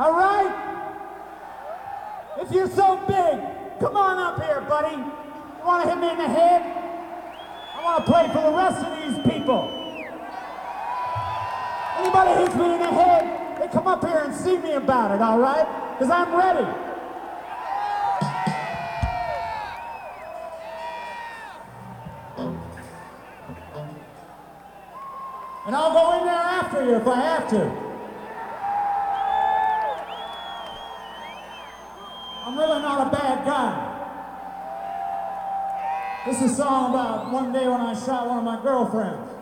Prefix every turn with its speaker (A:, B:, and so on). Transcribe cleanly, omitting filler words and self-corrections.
A: All right? If you're so big, come on up here, buddy. You want to hit me in the head? I want to play for the rest of these people. Anybody hits me in the head, they come up here and see me about it, all right? Because I'm ready. And I'll go in there after you if I have to. I'm really not a bad guy. This is a song about one day when I shot one of my girlfriends.